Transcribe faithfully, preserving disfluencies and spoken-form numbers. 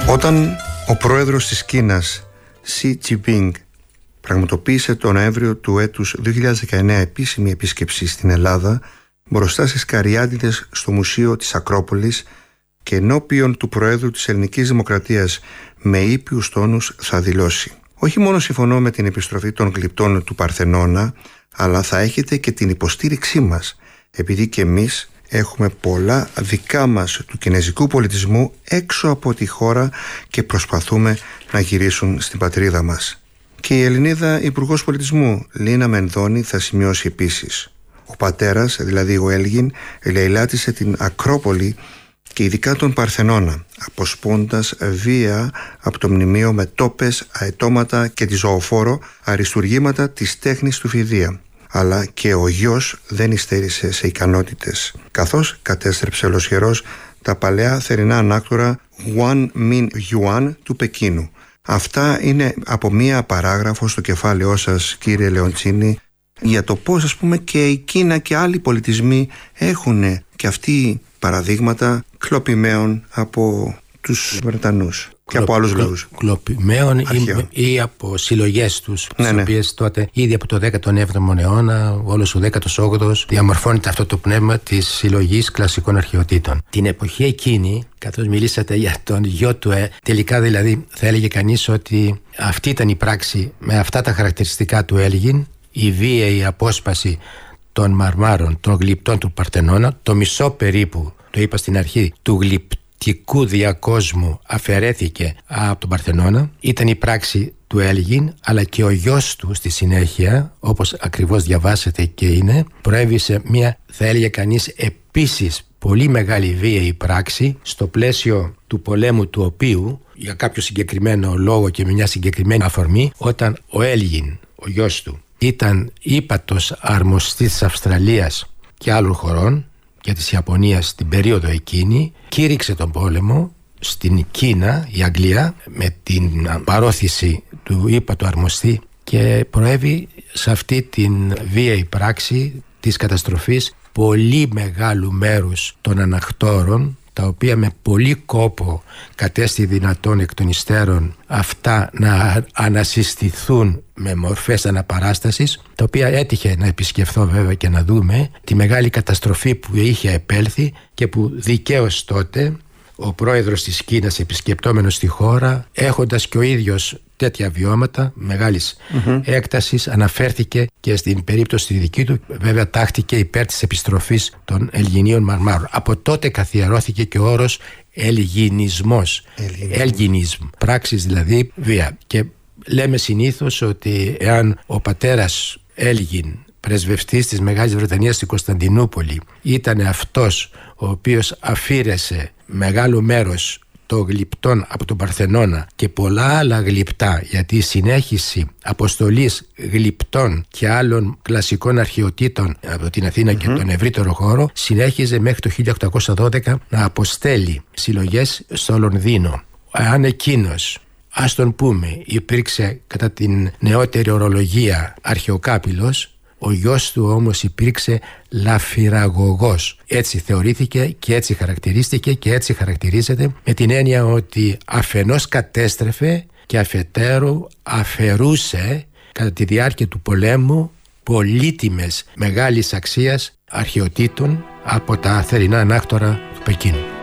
Όταν ο πρόεδρος της Κίνας, Xi Jinping, πραγματοποίησε τον Νοέμβριο του έτους δύο χιλιάδες δεκαεννέα επίσημη επίσκεψη στην Ελλάδα, μπροστά στις καριάτιδες στο Μουσείο της Ακρόπολης και ενώπιον του Προέδρου της Ελληνικής Δημοκρατίας, με ήπιους τόνους θα δηλώσει: «Όχι μόνο συμφωνώ με την επιστροφή των γλυπτών του Παρθενώνα, αλλά θα έχετε και την υποστήριξή μας, επειδή και εμείς έχουμε πολλά δικά μας του κινεζικού πολιτισμού έξω από τη χώρα και προσπαθούμε να γυρίσουν στην πατρίδα μας». Και η Ελληνίδα Υπουργός Πολιτισμού, Λίνα Μενδώνη, θα σημειώσει επίσης: «Ο πατέρας, δηλαδή ο Έλγιν, ελεηλάτησε την Ακρόπολη και ειδικά τον Παρθενώνα, αποσπώντας βία από το μνημείο με τόπες, αετώματα και τη ζωοφόρο αριστουργήματα της τέχνης του Φιδία. Αλλά και ο γιος δεν υστέρησε σε ικανότητες, καθώς κατέστρεψε ολοσχερός τα παλαιά θερινά ανάκτορα Γουάν Μιν Γιουάν του Πεκίνου». Αυτά είναι από μία παράγραφο στο κεφάλαιό σας, κύριε Λεοντσίνη, για το πώς, ας πούμε, και η Κίνα και άλλοι πολιτισμοί έχουν και αυτοί παραδείγματα κλοπημαίων από τους Βρετανούς και από άλλους λαούς. Κλοπημαίων ή, ή από συλλογές τους, ναι, τις ναι. οποίες τότε ήδη από το δέκατο έβδομο αιώνα, όλος ο δέκατος όγδοος, διαμορφώνεται αυτό το πνεύμα της συλλογής κλασικών αρχαιοτήτων. Την εποχή εκείνη, καθώς μιλήσατε για τον γιο του, ε, τελικά δηλαδή θα έλεγε κανείς ότι αυτή ήταν η πράξη με αυτά τα χαρακτηριστικά του Έλγιν, η βίαιη απόσπαση των μαρμάρων, των γλυπτών του Παρθενώνα, το μισό περίπου, το είπα στην αρχή, του γλυπτικού διακόσμου αφαιρέθηκε από τον Παρθενώνα. Ήταν η πράξη του Έλγιν, αλλά και ο γιος του στη συνέχεια, όπως ακριβώς διαβάσετε και είναι, προέβησε μια, θα έλεγε κανείς, επίσης πολύ μεγάλη βίαιη πράξη, στο πλαίσιο του πολέμου του οποίου, για κάποιο συγκεκριμένο λόγο και με μια συγκεκριμένη αφορμή, όταν ο Έλγιν, ο γιος του, ήταν ύπατος αρμοστής της Αυστραλίας και άλλων χωρών και της Ιαπωνίας την περίοδο εκείνη, κήρυξε τον πόλεμο στην Κίνα, η Αγγλία, με την παρόθηση του ύπατου αρμοστή, και προέβη σε αυτή την βίαιη πράξη της καταστροφής πολύ μεγάλου μέρους των αναχτώρων, τα οποία με πολύ κόπο κατέστη δυνατόν εκ των υστέρων αυτά να ανασυστηθούν με μορφές αναπαράστασης, τα οποία έτυχε να επισκεφθώ βέβαια και να δούμε τη μεγάλη καταστροφή που είχε επέλθει και που δικαίως τότε ο πρόεδρος της Κίνας, επισκεπτόμενος τη χώρα, έχοντας και ο ίδιος τέτοια βιώματα μεγάλης mm-hmm. έκτασης, αναφέρθηκε και στην περίπτωση τη δική του, βέβαια τάχθηκε υπέρ της επιστροφής των Ελγινίων μαρμάρων. Από τότε καθιερώθηκε και ο όρος Ελγινισμός, Ελγινισμ, πράξεις δηλαδή βία. Και λέμε συνήθως ότι εάν ο πατέρας Έλγιν, πρεσβευτής της Μεγάλης Βρετανίας στην Κωνσταντινούπολη, ήταν αυτός ο οποίος αφήρεσε μεγάλο μέρος των γλυπτών από τον Παρθενώνα και πολλά άλλα γλυπτά, γιατί η συνέχιση αποστολής γλυπτών και άλλων κλασικών αρχαιοτήτων από την Αθήνα mm-hmm. και τον ευρύτερο χώρο συνέχιζε μέχρι το χίλια οκτακόσια δώδεκα να αποστέλει συλλογές στο Λονδίνο. Αν εκείνος, ας τον πούμε, υπήρξε κατά την νεότερη ορολογία αρχαιοκάπηλος, ο γιος του όμως υπήρξε λαφυραγωγός. Έτσι θεωρήθηκε και έτσι χαρακτηρίστηκε και έτσι χαρακτηρίζεται, με την έννοια ότι αφενός κατέστρεφε και αφετέρου αφαιρούσε κατά τη διάρκεια του πολέμου πολύτιμες μεγάλης αξίας αρχαιοτήτων από τα θερινά ανάκτορα του Πεκίνου.